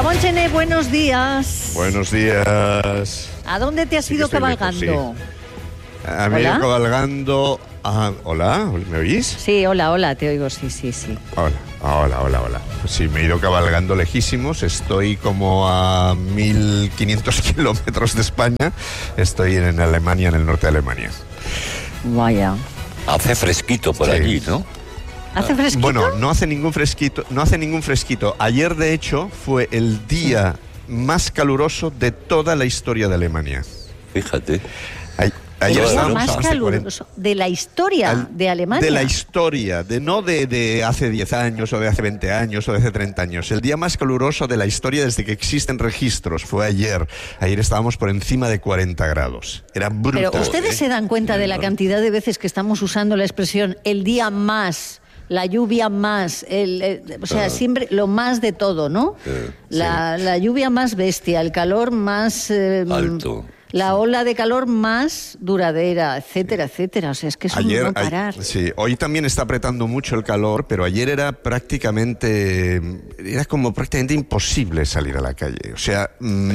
Gabón Chené, buenos días. Buenos días. ¿A dónde te has ido cabalgando? Lejos, sí. Me he ido cabalgando. ¿Hola? ¿Me oís? Sí, hola, te oigo, sí. Hola. Pues sí, me he ido cabalgando lejísimos. Estoy como a 1.500 kilómetros de España. Estoy en Alemania, en el norte de Alemania. Vaya. Hace fresquito por allí, ¿no? ¿Hace fresquito? Bueno, no hace ningún fresquito. Ayer, de hecho, fue el día más caluroso de toda la historia de Alemania. Fíjate. Ayer estábamos más caluroso de la historia de Alemania. De la historia, no de hace 10 años o de hace 20 años o de hace 30 años. El día más caluroso de la historia desde que existen registros fue ayer. Ayer estábamos por encima de 40 grados. Era brutal. Pero ustedes se dan cuenta de la cantidad de veces que estamos usando la expresión el día más, la lluvia más, o sea, siempre lo más de todo, ¿no? La lluvia más bestia, el calor más alto. La ola de calor más duradera, etcétera. O sea, es que es un no parar. Sí, hoy también está apretando mucho el calor, pero ayer era como prácticamente imposible salir a la calle. O sea,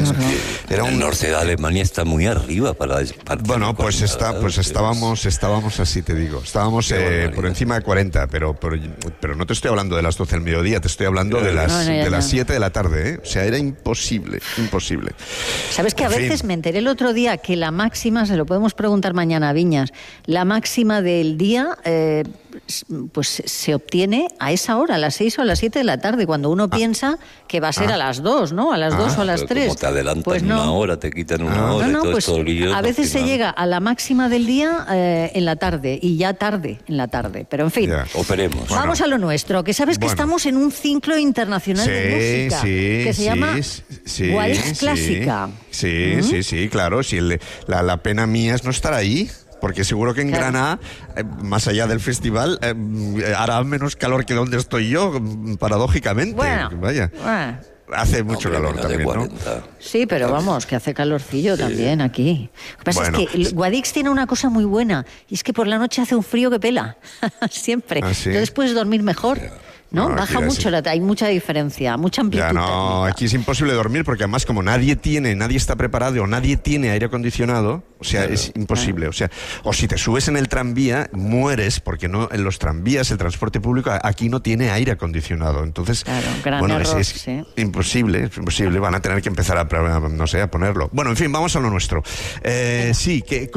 el norte de Alemania está muy arriba para bueno, pues estábamos así, te digo. Estábamos por encima de 40, pero no te estoy hablando de las 12 del mediodía, te estoy hablando de las 7 de la tarde, ¿eh? O sea, era imposible. ¿Sabes que a veces me enteré el otro día que la máxima, se lo podemos preguntar mañana a Viñas, la máxima del día pues se obtiene a esa hora, a las 6 o a las 7 de la tarde, cuando uno piensa que va a ser a las 2, ¿no? A las 2 o a las 3. Como te adelantan pues no. una hora, te quitan una hora y todo pues esto lío. A veces se llega a la máxima del día en la tarde, y ya tarde en la tarde. Pero en fin, operemos. Vamos a lo nuestro, que sabes que estamos en un ciclo internacional de música que se llama Guadix Clásica. Sí, claro. Si la pena mía es no estar ahí. Porque seguro que en Granada, más allá del festival, hará menos calor que donde estoy yo, paradójicamente. Bueno. Hace mucho calor también, ¿no? Sí, pero vamos, que hace calorcillo también aquí. Lo que pasa es que el Guadix tiene una cosa muy buena, y es que por la noche hace un frío que pela, siempre. ¿Sí? Entonces puedes dormir mejor. ¿No? Baja mucho, hay mucha diferencia, mucha amplitud. Aquí es imposible dormir porque además como nadie está preparado o nadie tiene aire acondicionado, o sea, es imposible. O sea, o si te subes en el tranvía, mueres porque no en los tranvías, el transporte público aquí no tiene aire acondicionado. Entonces, es imposible, van a tener que empezar a ponerlo. Bueno, en fin, vamos a lo nuestro. Sí, que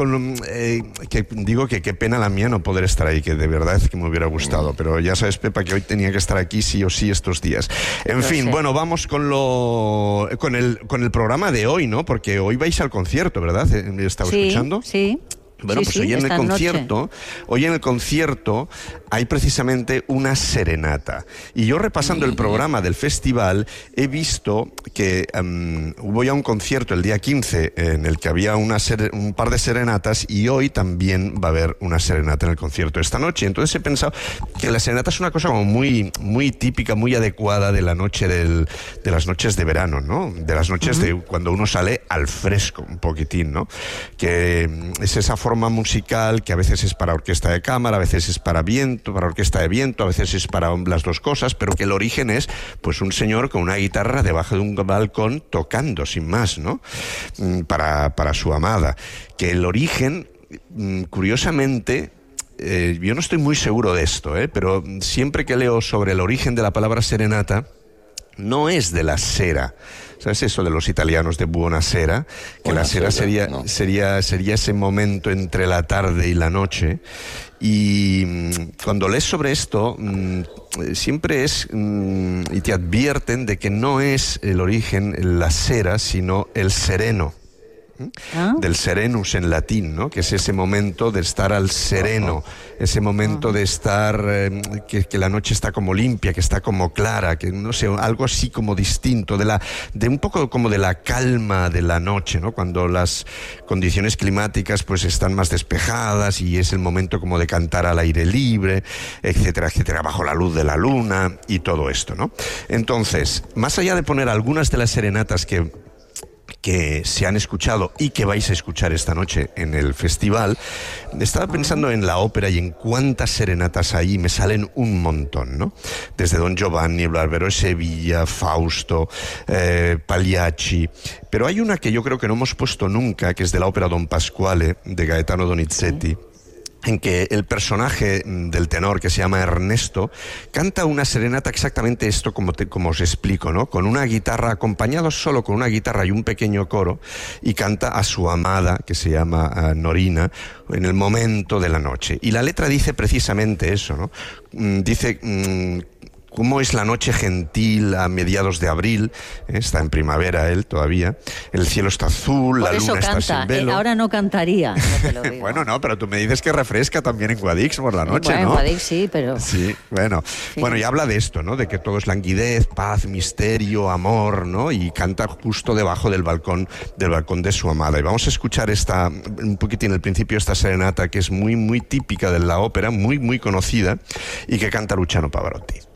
digo que qué pena la mía no poder estar ahí, que de verdad es que me hubiera gustado, pero ya sabes, Pepa, que hoy tenía que estar aquí sí o sí estos días. En fin, bueno, vamos con el programa de hoy, ¿no? Porque hoy vais al concierto, ¿verdad? ¿Estaba escuchando? Sí. Bueno, pues hoy en el concierto hay precisamente una serenata. Y yo repasando el programa del festival he visto que hubo ya un concierto el día 15 en el que había un par de serenatas, y hoy también va a haber una serenata en el concierto esta noche. Entonces he pensado que la serenata es una cosa como muy, muy típica, muy adecuada de la noche de las noches de verano, ¿no? De las noches de cuando uno sale al fresco un poquitín, ¿no? Que es esa forma musical que a veces es para orquesta de cámara, a veces es para orquesta de viento, a veces es para las dos cosas, pero que el origen es pues un señor con una guitarra debajo de un balcón tocando, sin más, ¿no? Para su amada. Que el origen, curiosamente, yo no estoy muy seguro de esto, pero siempre que leo sobre el origen de la palabra serenata, no es de la sera. ¿Sabes eso de los italianos de buonasera? Que la sera sería ese momento entre la tarde y la noche. Y cuando lees sobre esto, siempre es, y te advierten de que no es el origen la sera, sino el sereno. Del serenus en latín, ¿no? Que es ese momento de estar al sereno, ese momento de estar, que la noche está como limpia, que está como clara, que no sé, algo así como distinto, de un poco como de la calma de la noche, ¿no? Cuando las condiciones climáticas pues están más despejadas y es el momento como de cantar al aire libre, etcétera, etcétera, bajo la luz de la luna y todo esto, ¿no? Entonces, más allá de poner algunas de las serenatas que que se han escuchado y que vais a escuchar esta noche en el festival, estaba pensando en la ópera y en cuántas serenatas hay, y me salen un montón, ¿no? Desde Don Giovanni, el Barbero de Sevilla, Fausto, Pagliacci. Pero hay una que yo creo que no hemos puesto nunca, que es de la ópera Don Pasquale, de Gaetano Donizetti, en que el personaje del tenor, que se llama Ernesto, canta una serenata exactamente esto como os explico, ¿no? Con una guitarra, acompañado solo con una guitarra y un pequeño coro, y canta a su amada, que se llama Norina, en el momento de la noche. Y la letra dice precisamente eso, ¿no? Dice... ¿Cómo es la noche gentil a mediados de abril? Está en primavera él todavía. El cielo está azul, la luna está sin velo. Ahora no cantaría, no te lo digo. Bueno, no, pero tú me dices que refresca también en Guadix por la noche, bueno, ¿no? En Guadix sí, pero... Sí, bueno. Sí. Bueno, y habla de esto, ¿no? De que todo es languidez, paz, misterio, amor, ¿no? Y canta justo debajo del balcón de su amada. Y vamos a escuchar un poquitín al principio, esta serenata que es muy, muy típica de la ópera, muy, muy conocida, y que canta Luciano Pavarotti.